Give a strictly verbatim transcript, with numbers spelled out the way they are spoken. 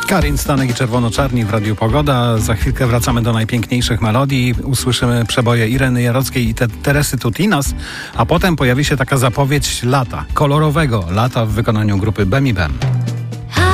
Karin Stanek i Czerwono-Czarni w Radiu Pogoda. Za chwilkę wracamy do najpiękniejszych melodii. Usłyszymy przeboje Ireny Jarockiej i te Teresy Tutinas, a potem pojawi się taka zapowiedź lata, kolorowego lata w wykonaniu grupy Bem i Bem.